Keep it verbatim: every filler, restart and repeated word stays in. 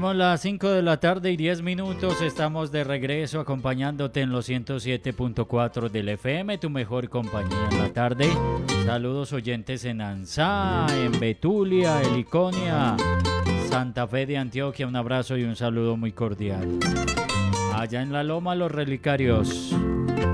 Tenemos las cinco de la tarde y diez minutos. Estamos de regreso acompañándote en los ciento siete punto cuatro del F M, tu mejor compañía en la tarde. Saludos oyentes en Ansá, en Betulia, Heliconia, Santa Fe de Antioquia. Un abrazo y un saludo muy cordial. Allá en La Loma, Los Relicarios.